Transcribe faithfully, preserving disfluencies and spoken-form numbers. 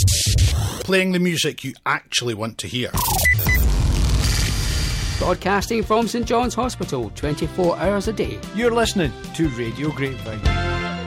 Playing the music you actually want to hear. Broadcasting from St John's Hospital, twenty-four hours a day. You're listening to Radio Grapevine.